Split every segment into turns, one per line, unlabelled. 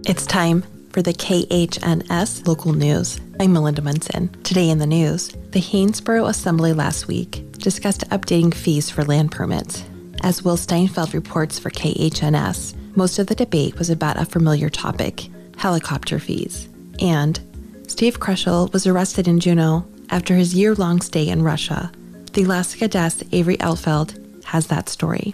It's time for the KHNS local news. I'm Melinda Munson. Today in the news, the Haynesboro Assembly last week discussed updating fees for land permits. As Will Steinfeld reports for KHNS, most of the debate was about a familiar topic, helicopter fees. And Steve Kroschel was arrested in Juneau after his year-long stay in Russia. The Alaska Desk Avery Elfeld has that story.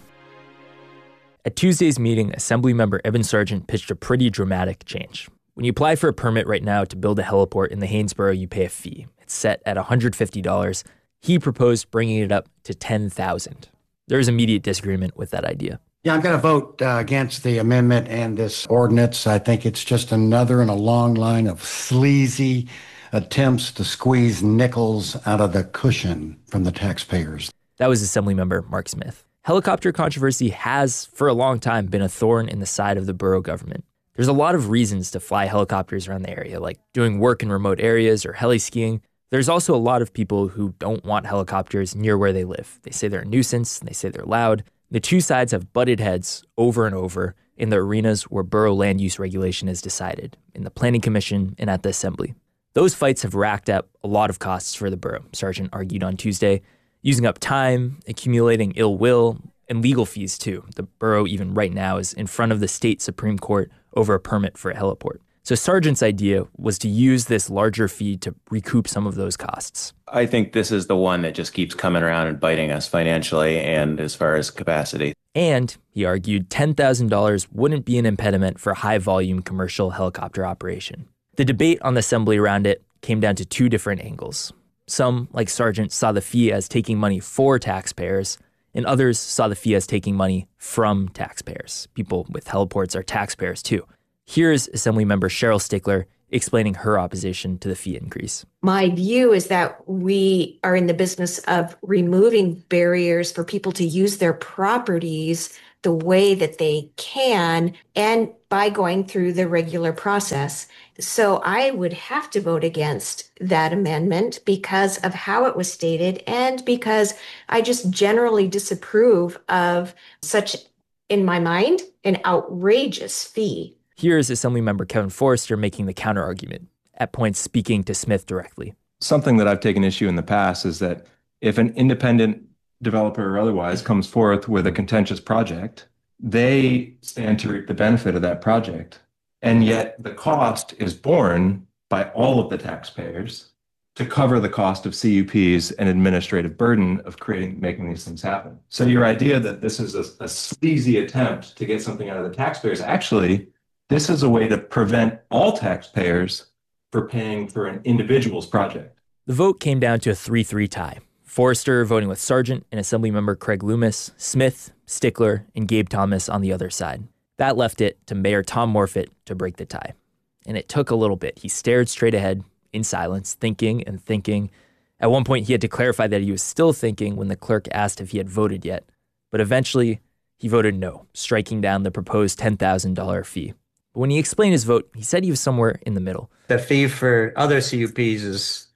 At Tuesday's meeting, Assemblymember Evan Sargent pitched a pretty dramatic change. When you apply for a permit right now to build a heliport in the Haynesboro, you pay a fee. It's set at $150. He proposed bringing it up to $10,000. There's immediate disagreement with that idea.
Yeah, I'm going to vote against the amendment and this ordinance. I think it's just another in a long line of sleazy attempts to squeeze nickels out of the cushion from the taxpayers.
That was Assemblymember Mark Smith. Helicopter controversy has, for a long time, been a thorn in the side of the borough government. There's a lot of reasons to fly helicopters around the area, like doing work in remote areas or heli-skiing. There's also a lot of people who don't want helicopters near where they live. They say they're a nuisance, and they say they're loud. The two sides have butted heads over and over in the arenas where borough land use regulation is decided, in the Planning Commission and at the Assembly. Those fights have racked up a lot of costs for the borough, Sargent argued on Tuesday, using up time, accumulating ill will, and legal fees too. The borough, even right now, is in front of the state Supreme Court over a permit for a heliport. So Sargent's idea was to use this larger fee to recoup some of those costs.
I think this is the one that just keeps coming around and biting us financially and as far as capacity.
And, he argued, $10,000 wouldn't be an impediment for a high-volume commercial helicopter operation. The debate on the Assembly around it came down to two different angles. Some, like Sargent, saw the fee as taking money for taxpayers, and others saw the fee as taking money from taxpayers. People with heliports are taxpayers too. Here's Assemblymember Cheryl Stickler explaining her opposition to the fee increase.
My view is that we are in the business of removing barriers for people to use their properties the way that they can, and by going through the regular process. So I would have to vote against that amendment because of how it was stated and because I just generally disapprove of such, in my mind, an outrageous fee.
Here's Assemblymember Kevin Forrester making the counter-argument, at points speaking to Smith directly.
Something that I've taken issue in the past is that if an independent developer or otherwise comes forth with a contentious project, they stand to reap the benefit of that project. And yet the cost is borne by all of the taxpayers to cover the cost of CUPs and administrative burden of making these things happen. So your idea that this is a sleazy attempt to get something out of the taxpayers, actually, this is a way to prevent all taxpayers for paying for an individual's project.
The vote came down to a 3-3 tie. Forrester voting with Sargent and Assemblymember Craig Loomis, Smith, Stickler, and Gabe Thomas on the other side. That left it to Mayor Tom Morfitt to break the tie. And it took a little bit. He stared straight ahead in silence, thinking and thinking. At one point, he had to clarify that he was still thinking when the clerk asked if he had voted yet. But eventually, he voted no, striking down the proposed $10,000 fee. But when he explained his vote, he said he was somewhere in the middle.
The fee for other CUPs is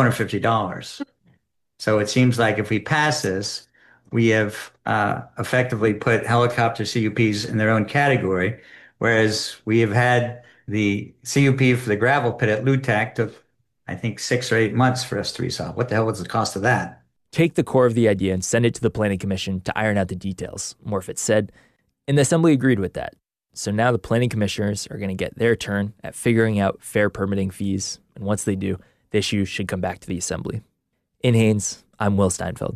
$250. So it seems like if we pass this, we have effectively put helicopter CUPs in their own category, whereas we have had the CUP for the gravel pit at LUTAC took, I think, 6 or 8 months for us to resolve. What the hell was the cost of that?
Take the core of the idea and send it to the Planning Commission to iron out the details, Morfitt said. And the Assembly agreed with that. So now the Planning Commissioners are going to get their turn at figuring out fair permitting fees. And once they do, the issue should come back to the Assembly. In Haines, I'm Will Steinfeld.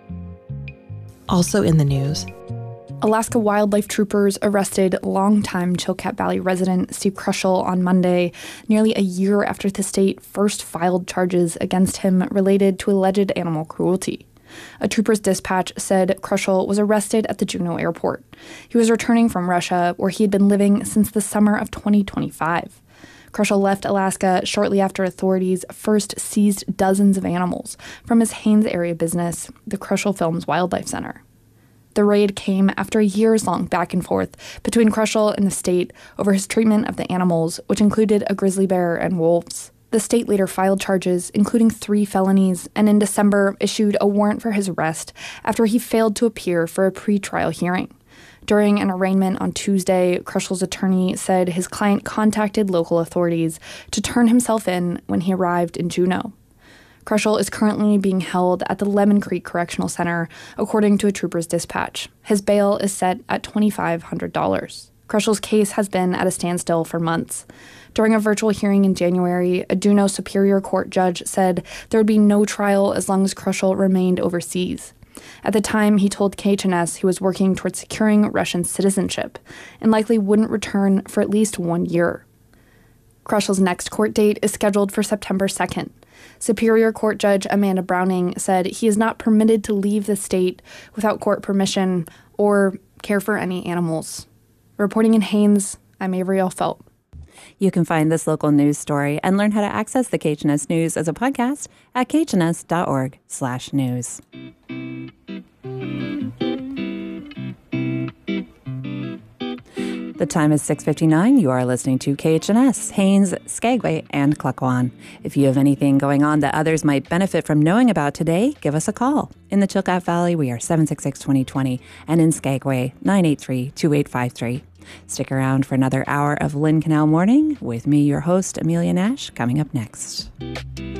Also in the news,
Alaska wildlife troopers arrested longtime Chilkat Valley resident Steve Kroschel on Monday, nearly a year after the state first filed charges against him related to alleged animal cruelty. A trooper's dispatch said Kroschel was arrested at the Juneau airport. He was returning from Russia, where he had been living since the summer of 2025. Kroschel left Alaska shortly after authorities first seized dozens of animals from his Haines area business, the Kroschel Films Wildlife Center. The raid came after a years-long back and forth between Kroschel and the state over his treatment of the animals, which included a grizzly bear and wolves. The state later filed charges, including 3 felonies, and in December issued a warrant for his arrest after he failed to appear for a pre-trial hearing. During an arraignment on Tuesday, Kruschel's attorney said his client contacted local authorities to turn himself in when he arrived in Juneau. Kruschel is currently being held at the Lemon Creek Correctional Center, according to a trooper's dispatch. His bail is set at $2,500. Kruschel's case has been at a standstill for months. During a virtual hearing in January, a Juneau Superior Court judge said there would be no trial as long as Kruschel remained overseas. At the time, he told KHNS he was working towards securing Russian citizenship and likely wouldn't return for at least 1 year. Kruschel's next court date is scheduled for September 2nd. Superior Court Judge Amanda Browning said he is not permitted to leave the state without court permission or care for any animals. Reporting in Haines, I'm Avery Felt.
You can find this local news story and learn how to access the KHNS News as a podcast at khns.org/news. The time is 6:59. You are listening to KHNS, Haines, Skagway, and Klukwan. If you have anything going on that others might benefit from knowing about today, give us a call. In the Chilkat Valley, we are 766-2020, and in Skagway, 983-2853. Stick around for another hour of Lynn Canal Morning with me, your host, Amelia Nash, coming up next.